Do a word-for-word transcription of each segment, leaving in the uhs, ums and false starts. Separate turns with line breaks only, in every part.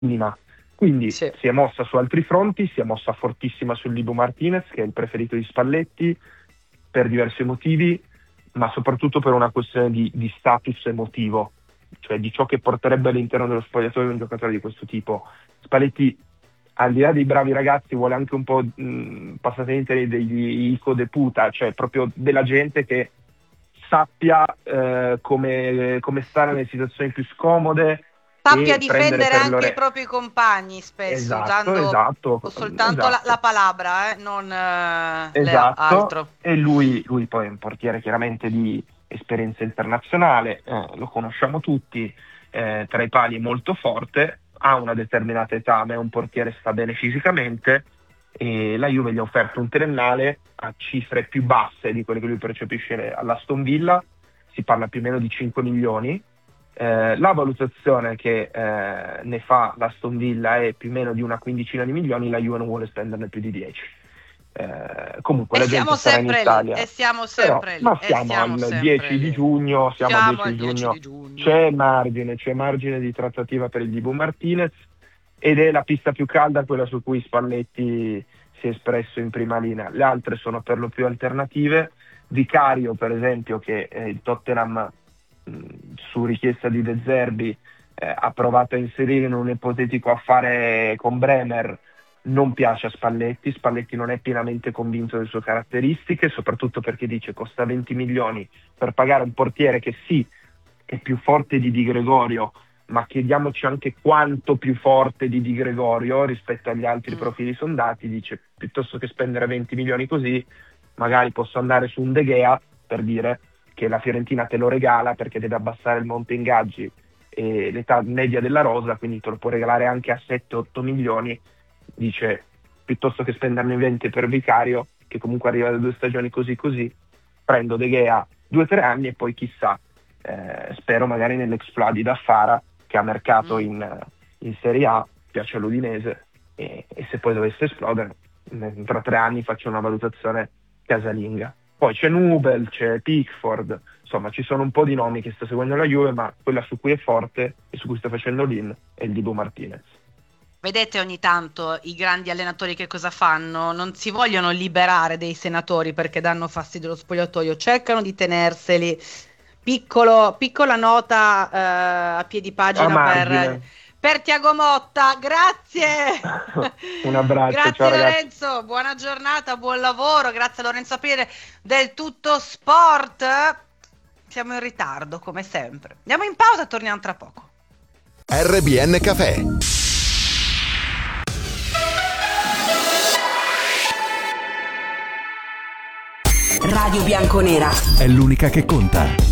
minima. Quindi
Sì.
si è mossa su altri fronti, si è mossa fortissima sul Dibu Martinez, che è il preferito di Spalletti, per diversi motivi, ma soprattutto per una questione di, di status emotivo, cioè di ciò che porterebbe all'interno dello spogliatoio un giocatore di questo tipo. Spalletti, al di là dei bravi ragazzi, vuole anche un po', mh, passate in termini, degli ico de puta, cioè proprio della gente che sappia eh, come, come stare nelle situazioni più scomode,
Sappia
e prendere
difendere
per
anche i
l'ore...
propri compagni, spesso,
Esatto,
usando
esatto,
o soltanto la,
esatto.
la palabra, eh, non eh, le-
Esatto,
altro.
e lui, lui poi è un portiere chiaramente di esperienza internazionale, eh, lo conosciamo tutti, eh, tra i pali è molto forte, ha una determinata età, ma è un portiere, sta bene fisicamente, e la Juve gli ha offerto un triennale a cifre più basse di quelle che lui percepisce all'Aston Villa, si parla più o meno di cinque milioni. Eh, la valutazione che eh, ne fa l'Aston Villa è più o meno di una quindicina di milioni, la Juve non vuole spenderne più di dieci. Eh, comunque
E
la gente
siamo
sarà in
sempre lì,
Italia,
e siamo
però,
sempre lì,
ma
e
siamo
siamo
al
sempre
dieci di
lì.
giugno, siamo al
Siamo
dieci
al
di
dieci
giugno,
di giugno.
c'è margine, c'è margine di trattativa per il Dibu Martinez, ed è la pista più calda quella su cui Spalletti si è espresso in prima linea. Le altre sono per lo più alternative. Vicario, per esempio, che eh, il Tottenham mh, su richiesta di De Zerbi eh, ha provato a inserire in un ipotetico affare con Bremer, non piace a Spalletti. Spalletti non è pienamente convinto delle sue caratteristiche, soprattutto perché dice costa venti milioni per pagare un portiere che sì, è più forte di Di Gregorio, ma chiediamoci anche quanto più forte di Di Gregorio rispetto agli altri
Mm.
profili sondati. Dice, piuttosto che spendere venti milioni così, magari posso andare su un De Gea, per dire, che la Fiorentina te lo regala perché deve abbassare il monte ingaggi e l'età media della rosa, quindi te lo può regalare anche a sette otto milioni. Dice, piuttosto che spenderne venti per Vicario, che comunque arriva da due stagioni così così, prendo De Gea due o tre anni e poi chissà, eh, spero magari nell'exploit di Daffara, che ha mercato
Mm.
in, in Serie A, piace all'Udinese, e, e se poi dovesse esplodere, tra tre anni faccio una valutazione casalinga. Poi c'è Nubel, c'è Pickford, insomma ci sono un po' di nomi che sta seguendo la Juve, ma quella su cui è forte e su cui sta facendo l'in è il Dibu Martinez.
Vedete ogni tanto i grandi allenatori che cosa fanno? Non si vogliono liberare dei senatori perché danno fastidio allo spogliatoio, cercano di tenerseli. Piccolo, piccola nota eh, a piedi
A
pagina per,
margine.
per Tiago Motta, grazie.
Un abbraccio,
Grazie
ciao ragazzi.
Lorenzo, buona giornata, buon lavoro, grazie a Lorenzo Aprile del Tutto Sport. Siamo in ritardo come sempre. Andiamo in pausa, torniamo tra poco.
R B N Café.
Radio Bianconera
È l'unica che conta.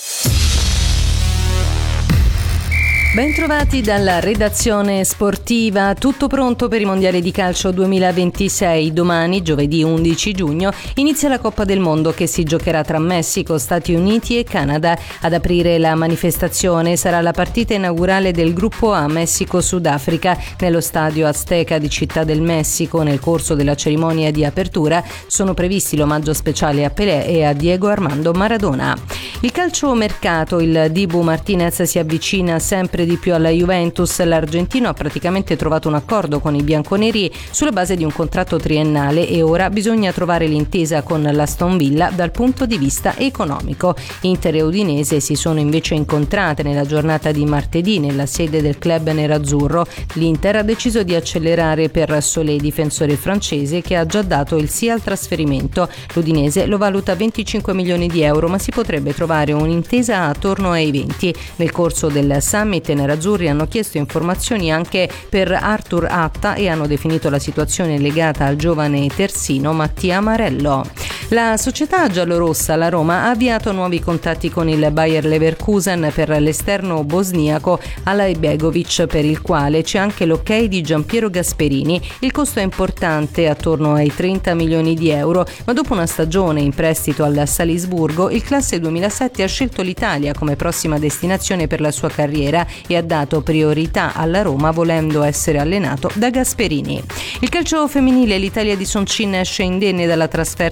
Bentrovati dalla redazione sportiva, tutto pronto per i mondiali di calcio duemilaventisei. Domani, giovedì undici giugno, inizia la Coppa del Mondo che si giocherà tra Messico, Stati Uniti e Canada. Ad aprire la manifestazione sarà la partita inaugurale del gruppo A Messico-Sudafrica nello stadio Azteca di Città del Messico. Nel corso della cerimonia di apertura sono previsti l'omaggio speciale a Pelé e a Diego Armando Maradona. Il calciomercato, il Dibu Martinez si avvicina sempre di più alla Juventus. L'argentino ha praticamente trovato un accordo con i bianconeri sulla base di un contratto triennale e ora bisogna trovare l'intesa con l'Aston Villa dal punto di vista economico. Inter e Udinese si sono invece incontrate nella giornata di martedì nella sede del club nerazzurro. L'Inter ha deciso di accelerare per Solé, difensore francese che ha già dato il sì al trasferimento. L'Udinese lo valuta venticinque milioni di euro, ma si potrebbe trovare un'intesa attorno ai venti. Nel corso del summit i nerazzurri hanno chiesto informazioni anche per Arthur Atta e hanno definito la situazione legata al giovane terzino Mattia Marello. La società giallorossa, la Roma, ha avviato nuovi contatti con il Bayer Leverkusen per l'esterno bosniaco Alay Begovic, per il quale c'è anche l'ok di Giampiero Gasperini. Il costo è importante, attorno ai trenta milioni di euro, ma dopo una stagione in prestito al Salisburgo, il classe duemilasette ha scelto l'Italia come prossima destinazione per la sua carriera e ha dato priorità alla Roma, volendo essere allenato da Gasperini. Il calcio femminile, l'Italia di Soncin esce indenne dalla trasferta di Gol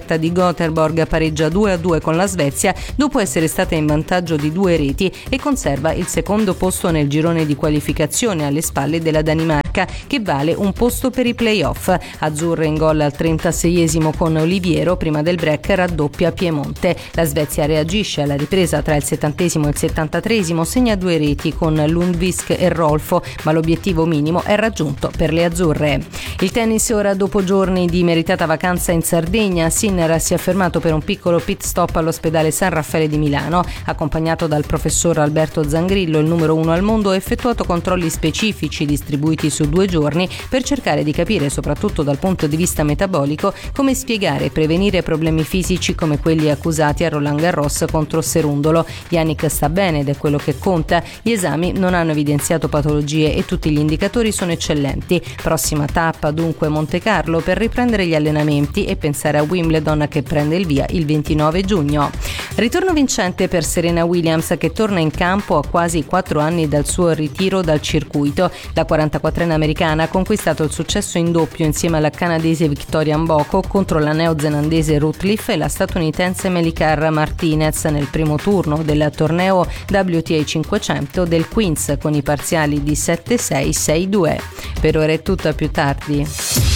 Göteborg pareggia due a due con la Svezia dopo essere stata in vantaggio di due reti e conserva il secondo posto nel girone di qualificazione alle spalle della Danimarca, che vale un posto per i play-off. Azzurre in gol al trentaseiesimo con Oliviero, prima del break raddoppia Piemonte. La Svezia reagisce alla ripresa tra il settantesimo e il settantatreesimo, segna due reti con Lundvik e Rolfo, ma l'obiettivo minimo è raggiunto per le azzurre. Il tennis ora, dopo giorni di meritata vacanza in Sardegna, Sinner si è fermato per un piccolo pit stop all'ospedale San Raffaele di Milano. Accompagnato dal professor Alberto Zangrillo, il numero uno al mondo, ha effettuato controlli specifici distribuiti su due giorni per cercare di capire, soprattutto dal punto di vista metabolico, come spiegare e prevenire problemi fisici come quelli accusati a Roland Garros contro Serundolo. Yannick sta bene ed è quello che conta. Gli esami non hanno evidenziato patologie e tutti gli indicatori sono eccellenti. Prossima tappa dunque Monte Carlo per riprendere gli allenamenti e pensare a Wimbledon, che prende il via il ventinove giugno. Ritorno vincente per Serena Williams, che torna in campo a quasi quattro anni dal suo ritiro dal circuito. La quarantaquattrenne americana ha conquistato il successo in doppio insieme alla canadese Victoria Mboko contro la neozelandese Ruth Leaf e la statunitense Melikar Martinez nel primo turno del torneo W T A cinquecento del Queens, con i parziali di sette sei sei due. Per ora è tutto, a più tardi.